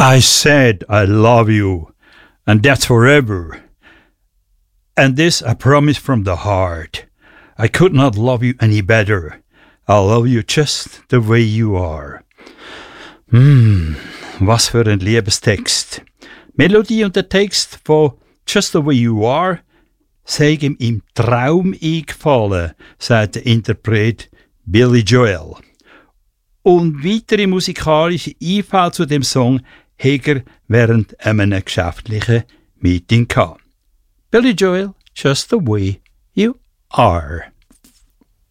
I said I love you, and that's forever. And this I promise from the heart. I could not love you any better. I love you just the way you are. Was für ein Liebestext. Melodie und der Text von Just the Way You Are sei ihm im Traum eingefallen, sagt der Interpret Billy Joel. Und weitere musikalische Einfälle zu dem Song hat er während einem geschäftlichen Meeting gehabt. Billy Joel, Just the Way You Are.